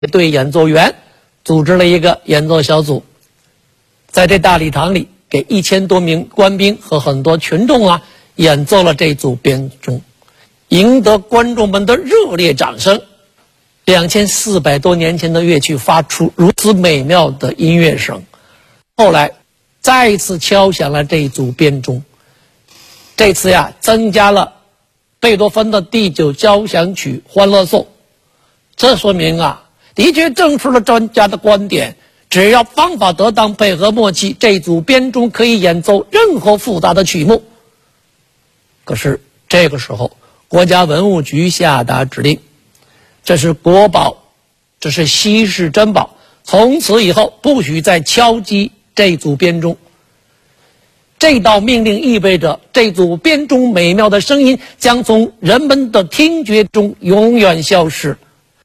队演奏员组织了一个演奏小组，在这大礼堂里给1000多名官兵和很多群众演奏了这组编钟，赢得观众们的热烈掌声。2400多年前的乐曲发出如此美妙的音乐声。后来再一次敲响了这组编钟，这次增加了贝多芬的第9交响曲欢乐颂。这说明的确证实了专家的观点，只要方法得当，配合默契，这组编钟可以演奏任何复杂的曲目。可是这个时候，国家文物局下达指令，这是国宝，这是稀世珍宝，从此以后不许再敲击这组编钟。这道命令意味着这组编钟美妙的声音将从人们的听觉中永远消失。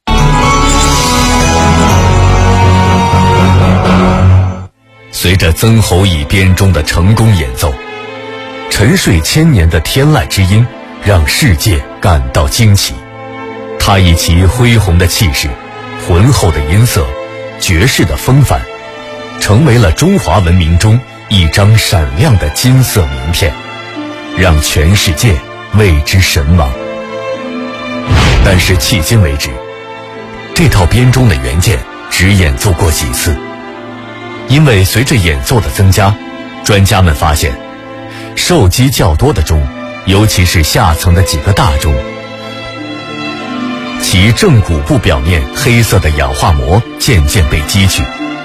随着曾侯乙编钟的成功演奏，沉睡千年的天籁之音让世界感到惊奇。它以其恢宏的气势、浑厚的音色、绝世的风范，成为了中华文明中一张闪亮的金色名片，让全世界为之神往。但是迄今为止，这套编钟的原件只演奏过几次，因为随着演奏的增加，专家们发现受击较多的钟，尤其是下层的几个大钟，其正骨部表面黑色的氧化膜渐渐被击去，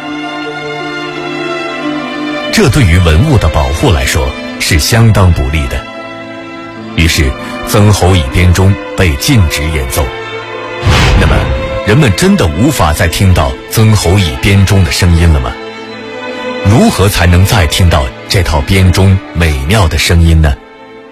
这对于文物的保护来说是相当不利的。于是曾侯乙编钟被禁止演奏。那么人们真的无法再听到曾侯乙编钟的声音了吗？如何才能再听到这套编钟美妙的声音呢？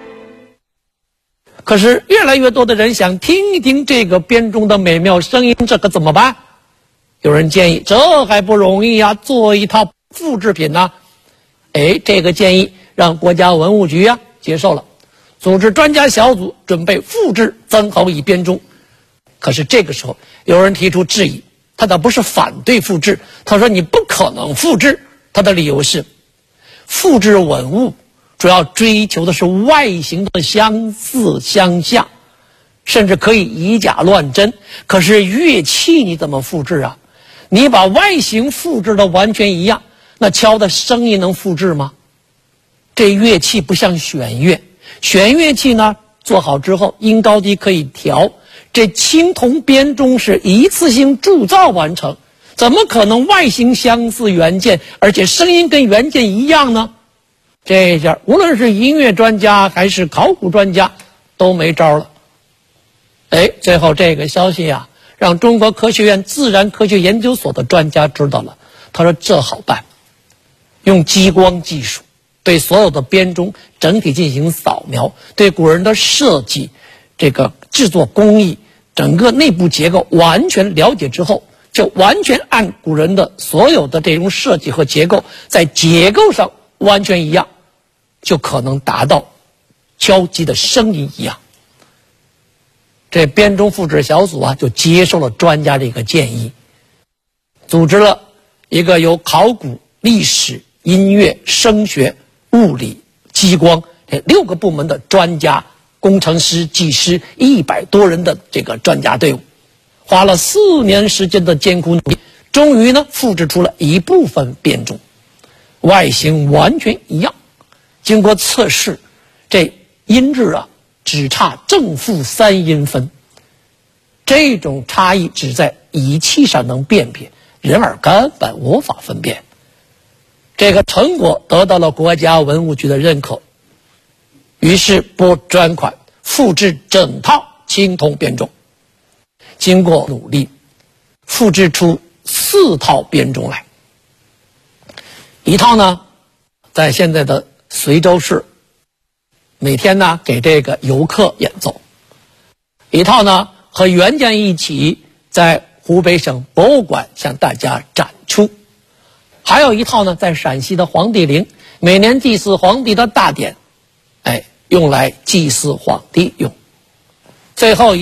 可是越来越多的人想听一听这个编钟的美妙声音，这可怎么办？有人建议，这还不容易做一套复制品这个建议让国家文物局接受了，组织专家小组准备复制曾侯乙编钟。可是这个时候有人提出质疑，他倒不是反对复制，他说你不可能复制。他的理由是，复制文物主要追求的是外形的相似相像，甚至可以以假乱真。可是乐器你怎么复制你把外形复制的完全一样，那敲的声音能复制吗？这乐器不像弦乐，弦乐器呢做好之后音高低可以调，这青铜编钟是一次性铸造完成，怎么可能外形相似原件，而且声音跟原件一样呢？这下无论是音乐专家还是考古专家都没招了。最后这个消息让中国科学院自然科学研究所的专家知道了。他说这好办，用激光技术对所有的编钟整体进行扫描，对古人的设计、这个制作工艺、整个内部结构完全了解之后，就完全按古人的所有的这种设计和结构，在结构上完全一样，就可能达到敲击的声音一样。这编钟复制小组就接受了专家这个建议，组织了一个由考古、历史、音乐、声学、物理、激光这6个部门的专家、工程师、技师100多人的这个专家队伍，花了4年时间的艰苦努力，终于复制出了一部分编钟，外形完全一样。经过测试，这音质只差正负3音分，这种差异只在仪器上能辨别，人耳根本无法分辨。这个成果得到了国家文物局的认可，于是拨专款复制整套青铜编钟。经过努力，复制出4套编钟来。一套在现在的随州市，每天给这个游客演奏；一套和原件一起在湖北省博物馆向大家展出；还有一套在陕西的黄帝陵，每年祭祀皇帝的大典，用来祭祀皇帝用。最后一套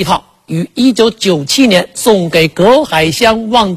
于1997年送给葛海香、汪